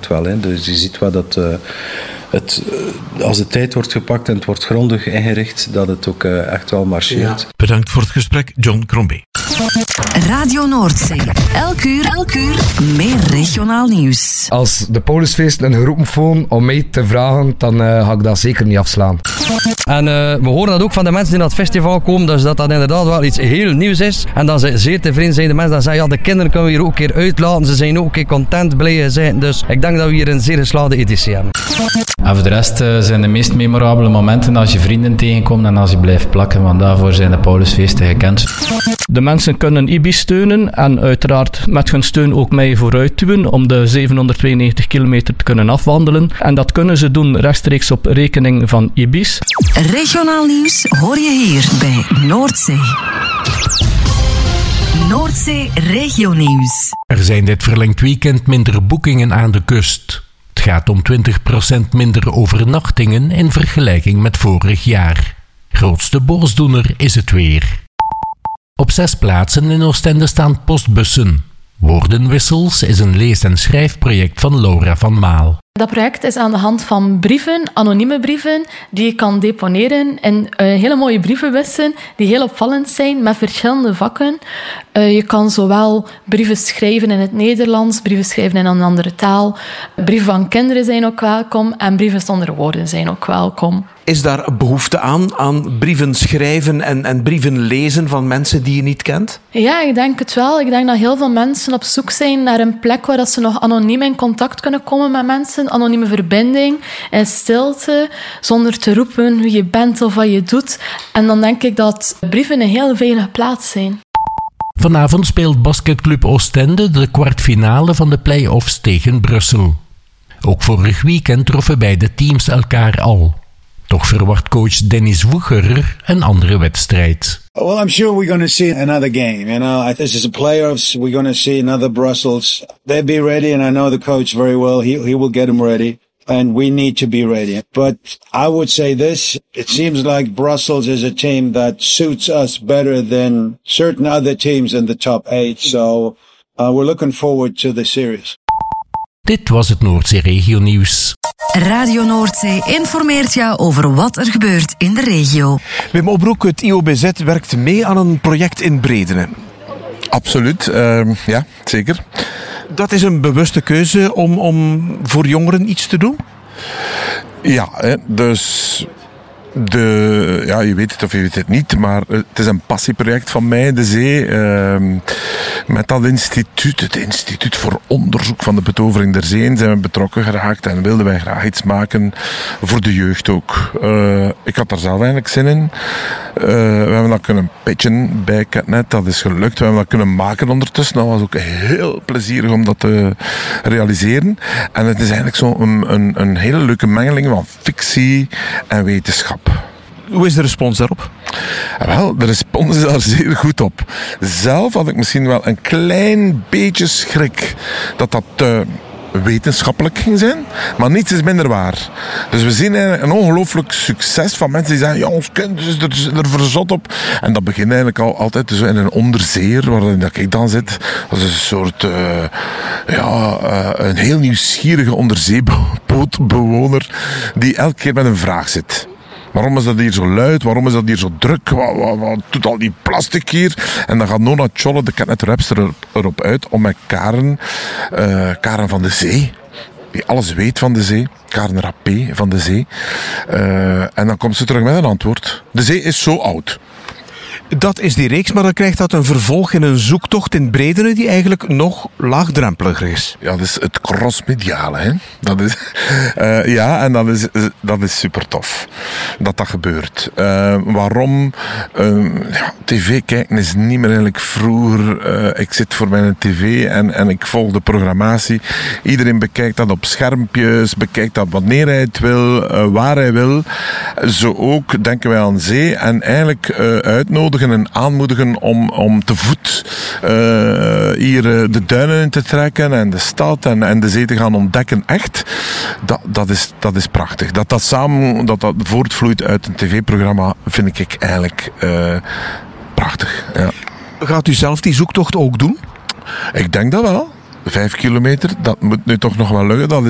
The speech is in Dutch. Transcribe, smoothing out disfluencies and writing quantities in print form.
wel. Hè. Dus je ziet wel dat als de tijd wordt gepakt en het wordt grondig ingericht, dat het ook echt wel marcheert. Ja. Bedankt voor het gesprek, John Crombie. Radio Noordzee. Elk uur meer regionaal nieuws. Als de Paulusfeest een geroepen om mij te vragen, dan ga ik dat zeker niet afslaan. En we horen dat ook van de mensen die naar het festival komen, dus dat inderdaad wel iets heel nieuws is. En dat ze zeer tevreden zijn. De mensen die zeggen, ja, de kinderen kunnen we hier ook een keer uitlaten. Ze zijn ook een keer content, blij zijn. Dus ik denk dat we hier een zeer geslaagde editie hebben. En voor de rest zijn de meest memorabele momenten als je vrienden tegenkomt en als je blijft plakken, want daarvoor zijn de Paulusfeesten gekend. De mensen kunnen IBIS steunen en uiteraard met hun steun ook mij vooruit duwen om de 792 kilometer te kunnen afwandelen. En dat kunnen ze doen rechtstreeks op rekening van IBIS. Regionaal nieuws hoor je hier bij Noordzee. Noordzee Regionieuws. Er zijn dit verlengd weekend minder boekingen aan de kust. Het gaat om 20% minder overnachtingen in vergelijking met vorig jaar. Grootste boosdoener is het weer. Op 6 plaatsen in Oostende staan postbussen. Woordenwissels is een lees- en schrijfproject van Laura van Maal. Dat project is aan de hand van brieven, anonieme brieven, die je kan deponeren in hele mooie brievenbussen die heel opvallend zijn met verschillende vakken. Je kan zowel brieven schrijven in het Nederlands, brieven schrijven in een andere taal. Brieven van kinderen zijn ook welkom en brieven zonder woorden zijn ook welkom. Is daar behoefte aan brieven schrijven en brieven lezen van mensen die je niet kent? Ja, ik denk het wel. Ik denk dat heel veel mensen op zoek zijn naar een plek waar ze nog anoniem in contact kunnen komen met mensen. Anonieme verbinding, in stilte, zonder te roepen wie je bent of wat je doet. En dan denk ik dat brieven een heel veilige plaats zijn. Vanavond speelt basketclub Oostende de kwartfinale van de play-offs tegen Brussel. Ook vorig weekend troffen beide teams elkaar al. Toch verwacht coach Dennis Woegerer een andere wedstrijd. Well, I'm sure we're going to see another game. You know, this is the playoffs. We're going to see another Brussels. They'll be ready, and I know the coach very well. He will get them ready, and we need to be ready. But I would say this: it seems like Brussels is a team that suits us better than certain other teams in the top 8. So we're looking forward to the series. Dit was het Noordzee Regionieuws. Radio Noordzee informeert jou over wat er gebeurt in de regio. Wim Obroek, het IOBZ werkt mee aan een project in Bredene. Absoluut, ja, zeker. Dat is een bewuste keuze om voor jongeren iets te doen? Ja, dus... je weet het of je weet het niet, maar het is een passieproject van mij, de Zee. Met dat instituut, het Instituut voor Onderzoek van de Betovering der Zeeën, zijn we betrokken geraakt en wilden wij graag iets maken voor de jeugd ook. Ik had daar zelf eigenlijk zin in. We hebben dat kunnen pitchen bij Catnet, dat is gelukt. We hebben dat kunnen maken ondertussen. Dat was ook heel plezierig om dat te realiseren. En het is eigenlijk zo een hele leuke mengeling van fictie en wetenschap. Hoe is de respons daarop? Wel, de respons is daar zeer goed op. Zelf had ik misschien wel een klein beetje schrik dat wetenschappelijk ging zijn, maar niets is minder waar. Dus we zien eigenlijk een ongelooflijk succes van mensen die zeggen, ja, ons kind is er verzot op. En dat begint eigenlijk altijd zo in een onderzeer, waarin ik dan zit. Dat is een soort, een heel nieuwsgierige onderzeebootbewoner die elke keer met een vraag zit. Waarom is dat hier zo luid? Waarom is dat hier zo druk? Wat doet al die plastic hier? En dan gaat Nona Tjolle, de Catnet-rapster, erop uit om met Karen van de Zee, die alles weet van de zee, Karen Rappé van de Zee. En dan komt ze terug met een antwoord. De zee is zo oud. Dat is die reeks, maar dan krijgt dat een vervolg in een zoektocht in Bredene die eigenlijk nog laagdrempeliger is. Ja, dat is het crossmediale, hè. Dat is, en dat is super tof dat dat gebeurt. Waarom? TV kijken is niet meer eigenlijk vroeger. Ik zit voor mijn tv en ik volg de programmatie. Iedereen bekijkt dat op schermpjes, bekijkt dat wanneer hij het wil, waar hij wil. Zo ook denken wij aan zee en eigenlijk uitnodigen en aanmoedigen om te voet hier de duinen in te trekken en de stad en de zee te gaan ontdekken. Echt, dat is prachtig. Dat samen voortvloeit uit een tv-programma vind ik eigenlijk prachtig. Ja. Gaat u zelf die zoektocht ook doen? Ik denk dat wel. 5 kilometer, dat moet nu toch nog wel lukken. Dat